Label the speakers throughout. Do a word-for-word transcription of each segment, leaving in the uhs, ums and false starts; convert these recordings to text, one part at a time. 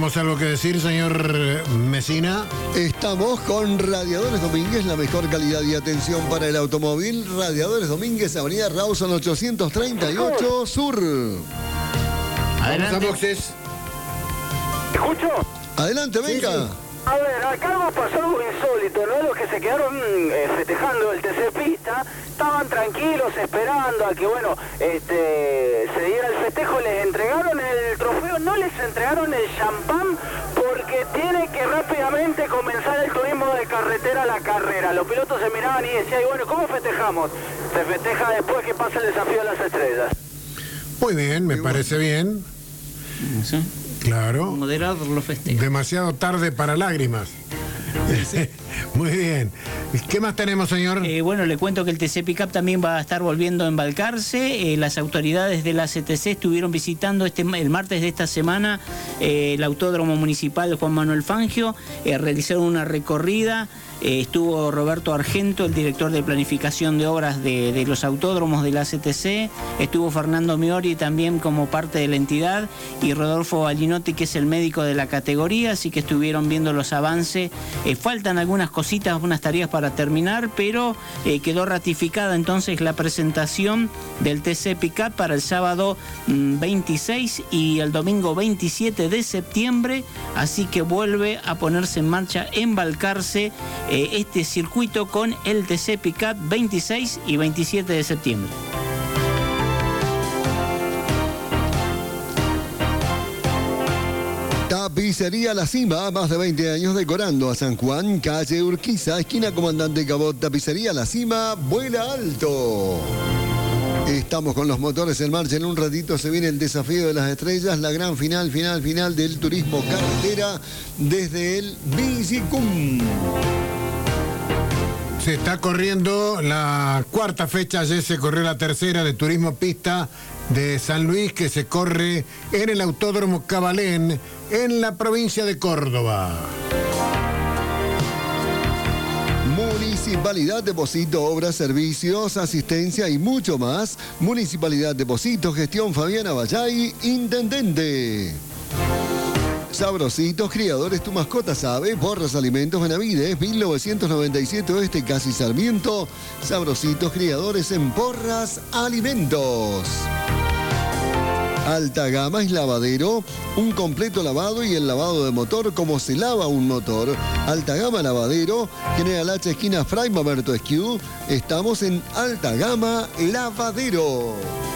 Speaker 1: ¿Tenemos algo que decir, señor Mesina?
Speaker 2: Estamos con Radiadores Domínguez, la mejor calidad y atención para el automóvil. Radiadores Domínguez, Avenida Rawson ochocientos treinta y ocho Sur.
Speaker 1: Adelante. Vamos a boxes.
Speaker 3: ¿Escucho?
Speaker 2: Adelante, venga.
Speaker 1: Sí, sí.
Speaker 3: A ver, acá nos pasó algo insólito, ¿no? Los que se quedaron eh, festejando el T C Pista estaban tranquilos esperando a que, bueno, este, se diera el festejo. Les entregaron el trofeo, no les entregaron el champán porque tiene que rápidamente comenzar el turismo de carretera, la carrera. Los pilotos se miraban y decían, y bueno, ¿cómo festejamos? Se festeja después que pasa el desafío de las estrellas.
Speaker 1: Muy bien, me
Speaker 2: Muy
Speaker 1: parece
Speaker 2: bueno.
Speaker 1: bien.
Speaker 4: ¿Sí?
Speaker 1: Claro.
Speaker 4: Moderar los festejos.
Speaker 1: Demasiado tarde para lágrimas. Muy bien. ¿Qué más tenemos, señor?
Speaker 4: Eh, bueno, le cuento que el T C Pickup también va a estar volviendo a embarcarse. Eh, las autoridades de la C T C estuvieron visitando este, el martes de esta semana eh, el Autódromo Municipal Juan Manuel Fangio. Eh, realizaron una recorrida. Eh, estuvo Roberto Argento, el director de planificación de obras de, de los autódromos de la C T C. Estuvo Fernando Miori también como parte de la entidad. Y Rodolfo Balinotti, que es el médico de la categoría. Así que estuvieron viendo los avances. Eh, faltan algunas cositas, unas tareas para terminar, pero eh, quedó ratificada entonces la presentación del T C Pickup para el sábado mmm, veintiséis y el domingo veintisiete de septiembre, así que vuelve a ponerse en marcha, embarcarse eh, este circuito con el T C Pickup veintiséis y veintisiete de septiembre.
Speaker 2: Tapicería La Cima, más de veinte años decorando a San Juan, calle Urquiza, esquina Comandante Cabot. Tapicería La Cima, vuela alto. Estamos con los motores en marcha. En un ratito se viene el desafío de las estrellas, la gran final, final, final del turismo carretera desde el Bicicum.
Speaker 1: Se está corriendo la cuarta fecha, ayer se corrió la tercera de Turismo Pista de San Luis, que se corre en el Autódromo Cabalén, en la provincia de Córdoba.
Speaker 2: Municipalidad Deposito, obras, servicios, asistencia y mucho más. Municipalidad Deposito, gestión Fabián Abayay, intendente. Sabrositos Criadores, tu mascota sabe. Porras Alimentos Benavides, mil novecientos noventa y siete Oeste, Casi Sarmiento. Sabrositos Criadores en Porras Alimentos. Alta Gama es lavadero, un completo lavado y el lavado de motor como se lava un motor. Alta Gama Lavadero, General H, esquina Fray Mamerto Esquiú. Estamos en Alta Gama Lavadero.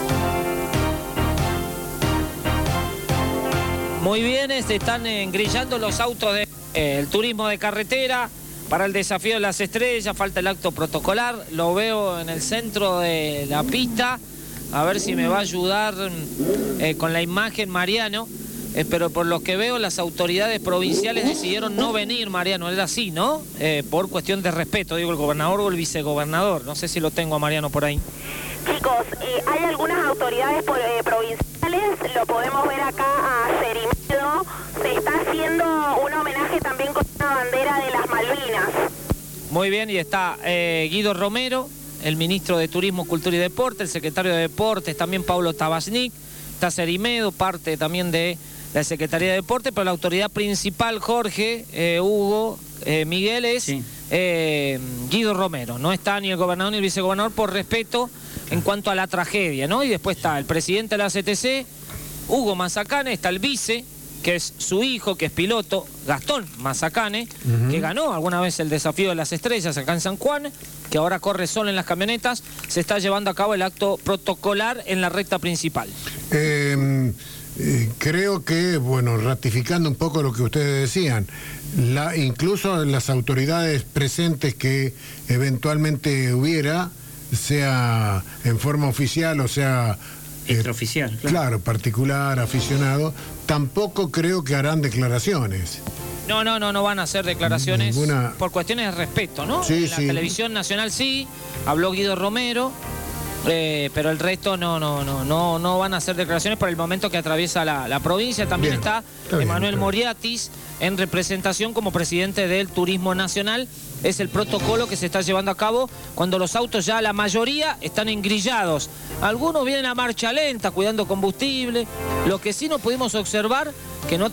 Speaker 5: Muy bien, se están engrillando los autos del eh, turismo de carretera para el desafío de las estrellas. Falta el acto protocolar, lo veo en el centro de la pista. A ver si me va a ayudar eh, con la imagen Mariano. Eh, pero por lo que veo, las autoridades provinciales decidieron no venir, Mariano. Era así, ¿no? Eh, por cuestión de respeto, digo, el gobernador o el vicegobernador. No sé si lo tengo a Mariano por ahí.
Speaker 6: Chicos, eh, hay algunas autoridades por, eh, provinciales, lo podemos ver acá a Cerimedo. Se está haciendo un homenaje también con una bandera de las Malvinas.
Speaker 5: Muy bien, y está eh, Guido Romero, el ministro de Turismo, Cultura y Deporte, el secretario de Deportes, también Pablo Tabachnik, está Cerimedo, parte también de la Secretaría de Deporte, pero la autoridad principal, Jorge, eh, Hugo, eh, Miguel, es sí. eh, Guido Romero. No está ni el gobernador ni el vicegobernador por respeto en cuanto a la tragedia, ¿no? Y después está el presidente de la C T C, Hugo Mazacane, está el vice, que es su hijo, que es piloto, Gastón Mazacane, uh-huh. que ganó alguna vez el desafío de las estrellas acá en San Juan, que ahora corre solo en las camionetas. Se está llevando a cabo el acto protocolar en la recta principal.
Speaker 1: Eh, eh, creo que, bueno, ratificando un poco lo que ustedes decían, la, incluso las autoridades presentes que eventualmente hubiera, sea en forma oficial o sea...
Speaker 4: Extraoficial,
Speaker 1: claro. Claro, particular, aficionado, tampoco creo que harán declaraciones.
Speaker 5: No, no, no, no van a hacer declaraciones
Speaker 1: Ninguna...
Speaker 5: por cuestiones de respeto, ¿no?
Speaker 1: Sí,
Speaker 5: en la
Speaker 1: sí.
Speaker 5: televisión nacional sí, habló Guido Romero, eh, pero el resto no, no, no, no, no van a hacer declaraciones por el momento que atraviesa la, la provincia. También bien, está, está Emanuel bien, Moriatis en representación como presidente del Turismo Nacional. Es el protocolo que se está llevando a cabo cuando los autos ya la mayoría están engrillados. Algunos vienen a marcha lenta, cuidando combustible. Lo que sí no pudimos observar, que no